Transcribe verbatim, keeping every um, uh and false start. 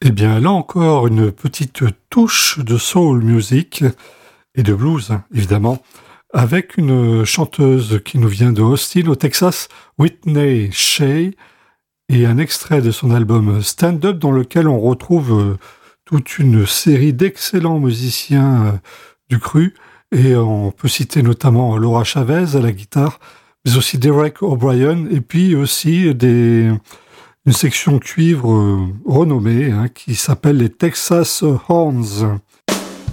Eh bien, là encore, une petite touche de soul music et de blues, évidemment, avec une chanteuse qui nous vient de Austin, au Texas, Whitney Shea, et un extrait de son album Stand Up, dans lequel on retrouve toute une série d'excellents musiciens du cru, et on peut citer notamment Laura Chavez à la guitare, mais aussi Derek O'Brien, et puis aussi des... une section cuivre euh, renommée hein, qui s'appelle les Texas Horns.